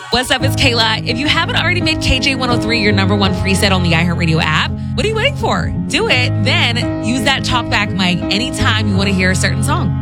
What's up? It's Kayla. If you haven't already made KJ103 your number one preset on the iHeartRadio app, what are you waiting for? Do it, then use that talkback mic anytime you want to hear a certain song.